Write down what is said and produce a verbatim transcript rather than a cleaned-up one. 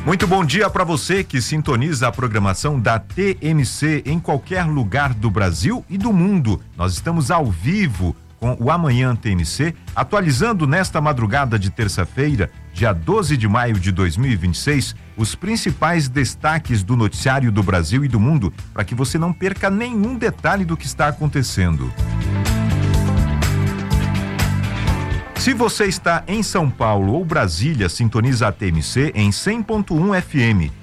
Muito bom dia para você que sintoniza a programação da T M C em qualquer lugar do Brasil e do mundo. Nós estamos ao vivo com o Amanhã T M C, atualizando nesta madrugada de terça-feira, dia doze de maio de dois mil e vinte e seis, os principais destaques do noticiário do Brasil e do mundo, para que você não perca nenhum detalhe do que está acontecendo. Se você está em São Paulo ou Brasília, sintoniza a T M C em cem ponto um F M.